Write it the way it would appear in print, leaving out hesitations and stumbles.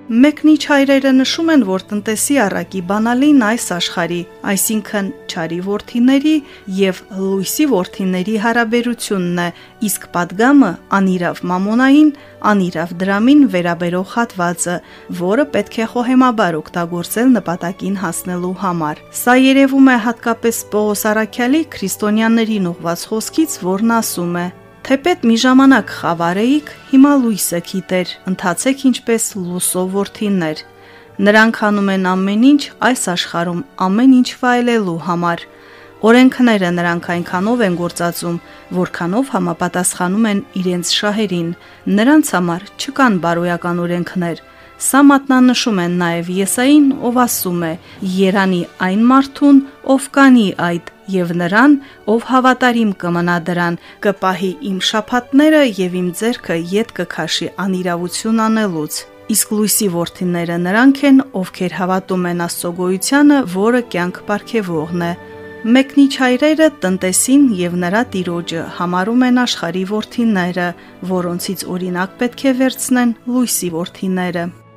Մեկնիչ հայրերը նշում են, որ տնտեսի առակի բանալին այս աշխարհի, այսինքն չարի որդիների եւ լույսի որդիների հարաբերությունն է, իսկ պատգամը անիրավ մամոնային, անիրավ դրամին վերաբերող հատվածը, որը պետք է խոհեմաբար օգտագործել նպատակին հասնելու համար։ Սա երևում է հատկապես Պողոս առաքյալի քրիստոնյաներին ուղված խոսքից, որն ասում է. Թեպետ մի ժամանակ խավար էիք, հիմա լույսը գիտեր, ընթացեք ինչպես լուսով որդիներ։ Նրանք անում են ամեն ինչ այս աշխարհում ամեն ինչ վայելելու համար։ Օրենքները նրանք այնքանով են գործածում, որքանով համապատասխանում են իրենց շահերին։ Նրանց համար չկան բարոյական օրենքներ։ Սա մատնանշում են նաև Եսային, ով ասում է. «Երանի այն մարդուն, ով կանի այդ, եւ նրան, ով հավատարիմ կմնա դրան, կպահի իմ շաբաթները եւ իմ ձեռքը ետ կքաշի անիրավություն անելուց»։ Իսկ լույսի որդիները նրանք են, ովքեր հավատում են Աստծո գոյությանը, որը կյանք պարգևողն է։ Մեկնիչ հայրերը տնտեսին եւ նրա տիրոջը համարում են աշխարհի որդիները, որոնցից օրինակ պետք է վերցնեն լույսի որդիները։